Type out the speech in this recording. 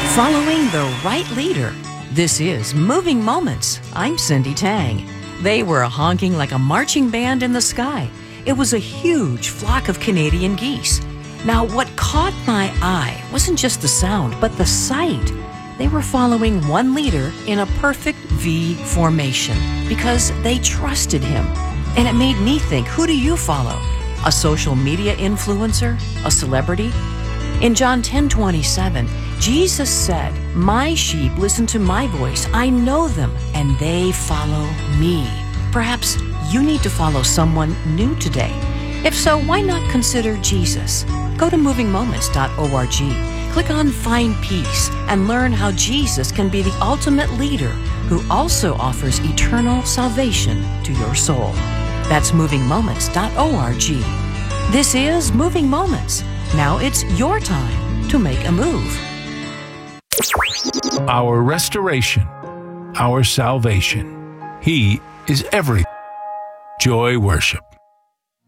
Following the right leader. This is Moving Moments. I'm Cindy Tang. They were honking like a marching band in the sky. It was a huge flock of Canadian geese. Now, what caught my eye wasn't just the sound, but the sight. They were following one leader in a perfect V formation because they trusted him. And it made me think, who do you follow? A social media influencer? A celebrity? In John 10:27, Jesus said, "My sheep listen to my voice. I know them, and they follow me." Perhaps you need to follow someone new today. If so, why not consider Jesus? Go to movingmoments.org. Click on Find Peace and learn how Jesus can be the ultimate leader who also offers eternal salvation to your soul. That's movingmoments.org. This is Moving Moments. Now it's your time to make a move. Our restoration, our salvation. He is everything. Joy Worship.